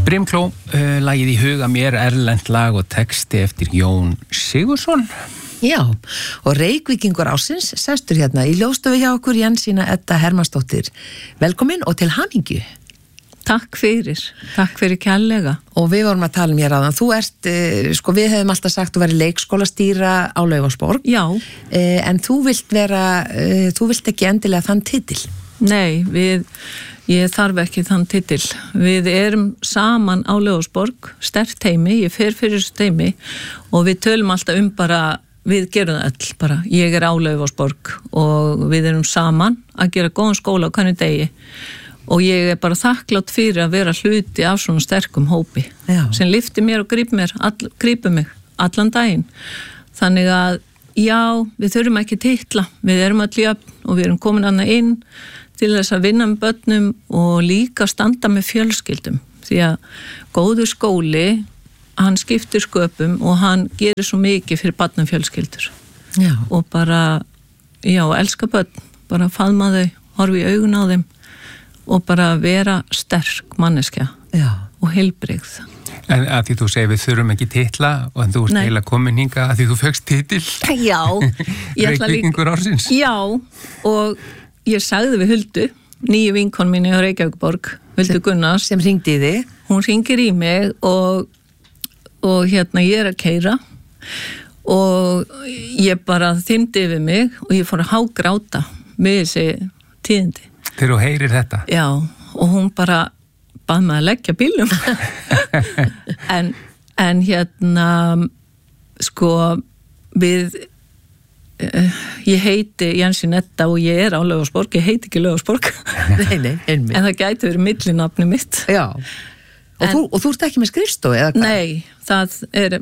Brimkló, lagið í huga mér, erlent lag og texti eftir Jón Sigurðsson. Já, og Reykvíkingur ársins sestur hérna í ljóstofu hjá okkur Jensína Edda Hermannsdóttir. Velkomin og til hamingju. Takk fyrir kærlega. Og við vorum að tala hér áðan, þú ert, við hefum alltaf sagt að vera leikskólastýra á Laufásborg. Já. En þú vilt ekki endilega þann titil. Nei, ég þarf ekki þann titil. Við erum saman á Laufásborg, sterkt teymi, ég fer fyrir þessu teymi og við tölum alltaf bara, við gerum það öll bara. Ég er á Laufásborg og við erum saman að gera góðan skóla á hvernig degi. Og ég er bara þakklátt fyrir að vera hluti af svona sterkum hópi. Já. Sem lyfti mér og grípur mig allan daginn. Þannig að já, við þurfum ekki titla, við erum öll jöfn og við erum komin annað inn til þess að vinna með börnum og líka standa með fjölskyldum. Því að góður skóli, hann skiptir sköpum og hann gerir svo mikið fyrir barnafjölskyldur. Já. Og bara, já, elska börn, bara faðma þau, horfa í augun á þeim og bara vera sterk manneskja. Já. Og heilbrigð. En að því þú segir við þurfum ekki titla og þú ert eiginlega komin hinga að því þú fékkst titil. Já. Reykvíkingur ársins. Já, og ég sagði við Huldu, nýju vinkon minni á Reykjavíkurborg, Huldu Gunnars. Sem hringdi í þig. Hún hringir í mig og hérna ég er að keyra og ég bara þymdi yfir mig og ég fór að hágráta með þessi tíðindi. Þegar þú heyrir þetta? Já, og hún bara bað mig að leggja bílnum. en hérna, ég heiti Jensína Edda og ég er á Laufásborg, ég heiti ekki Laufásborg. Nei, einmitt. En það gæti verið millinafni mitt. Já, og þú ert ekki með skrifstofu eða hvað? Nei, það er,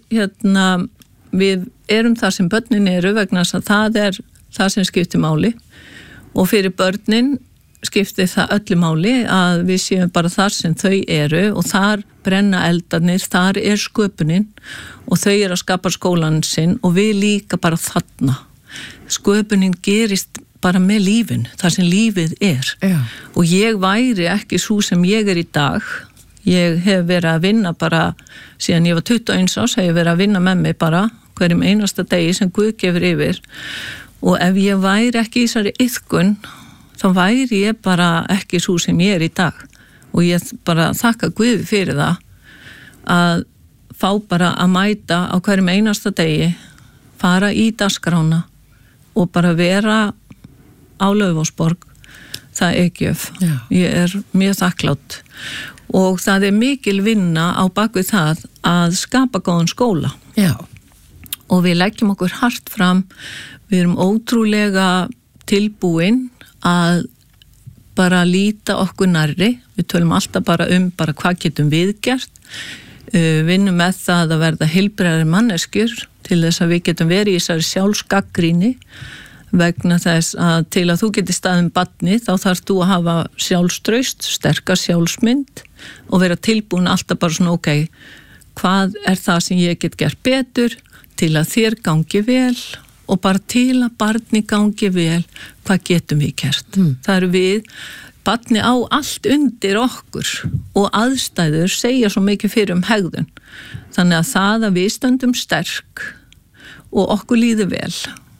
við erum það sem börnin eru vegna þess að það er það sem skiptir máli. Og fyrir börnin skiptir það öllu máli að við séum bara þar sem þau eru og þar brenna eldarnir, þar er sköpunin og þau eru að skapa skólan sinn og við líka bara þarna. Sköpunin gerist bara með lífin, þar sem lífið er. Já. Og ég væri ekki svo sem ég er í dag. Ég hef verið að vinna bara, síðan ég var 21 árs, hef ég verið að vinna með mig bara hverjum einasta degi sem Guð gefur yfir. Og ef ég væri ekki í þessari iðkun, þá væri ég bara ekki svo sem ég er í dag. Og ég bara þakka Guði fyrir það að fá bara að mæta á hverjum einasta degi, fara í dagskrána og bara vera á Laufásborg. Það er gjöf. Já. Ég er mjög þakklátt. Og það er mikil vinna á bakvið það að skapa góðan skóla. Já. Og við leggjum okkur hart fram. Við erum ótrúlega tilbúin að bara líta okkur nærri. Við tölum alltaf bara hvað getum við gert. Vinnum með það að verða heilbrigðari manneskjur til þess að við getum verið í þessari sjálfsgagnrýni vegna þess að til að þú getur staðið barni þá þarf þú að hafa sjálfstraust, sterka sjálfsmynd og vera tilbúin alltaf bara svona hvað er það sem ég get gert betur til að þér gangi vel og bara til að barni gangi vel, hvað getum við gert? Það eru við, barni á allt undir okkur og aðstæður segja svo mikið fyrir hegðun. Þannig að það að við stöndum sterk og okkur líður vel,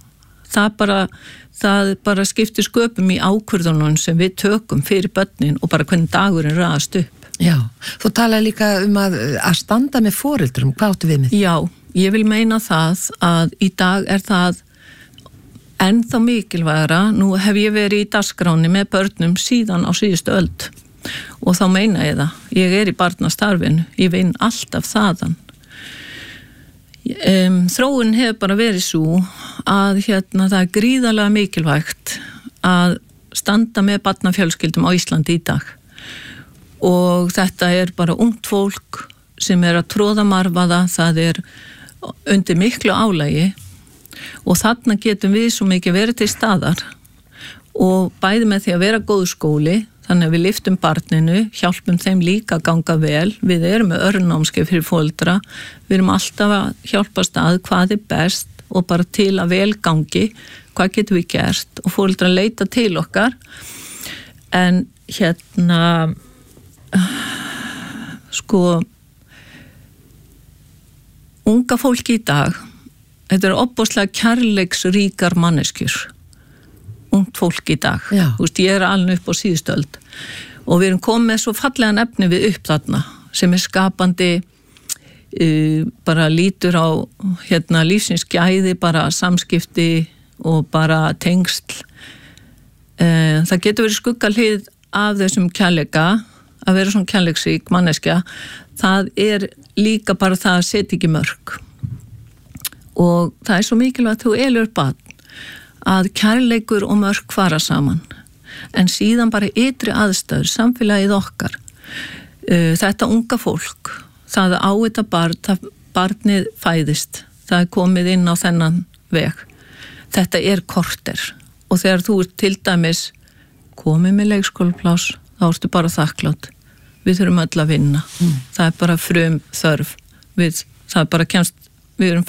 það bara skiptir sköpum í ákvörðunum sem við tökum fyrir börnin og bara hvernig dagurinn raðast upp. Já, þú talaði líka að standa með foreldrum, hvað áttu við með? Já, ég vil meina það að í dag er það ennþá mikilvægara. Nú hef ég verið í dagskráni með börnum síðan á síðustu öld og þá meina ég það. Ég er í barnastarfinu, ég vinn alltaf þaðan. Þróun hefur bara verið svo að það er gríðarlega mikilvægt að standa með barnafjölskyldum á Íslandi í dag. Og þetta er bara ungt fólk sem er að tróða marfaða, það er undir miklu álagi og þarna getum við svo mikið verið til staðar og bæði með því að vera góður skóli, þannig að við lyftum barninu, hjálpum þeim líka að ganga vel, við erum með örnámskeið fyrir foreldra, við erum alltaf að hjálpast að hvað er best og bara til að vel gangi, hvað getum við gert og foreldra leita til okkar en Sko, unga fólki í dag, þetta opbóðslega kærleiksríkar manneskjur, ungt fólk í dag. Já. Þú veist, ég alveg upp á síðustu öld og við erum komið með svo fallega nefni við upp þarna sem skapandi, bara lítur á lífsins gæði, bara samskipti og bara tengsl. Það getur verið skuggahlið af þessum kærleika, að vera svona kærleiksrík manneskja. Það líka bara það að setja ekki mörk. Og það svo mikilvægt að þú elur barn að kærleikur og mörk fara saman. En síðan bara ytri aðstæður, samfélagið okkar. Þetta unga fólk, það á þetta barn, barnið fæðist. Það komið inn á þennan veg. Þetta korter. Og þegar þú til dæmis komið með leikskólaplás, þá ertu bara þakklátt. Við þurfum öll að vinna. Það bara frum þörf. Við erum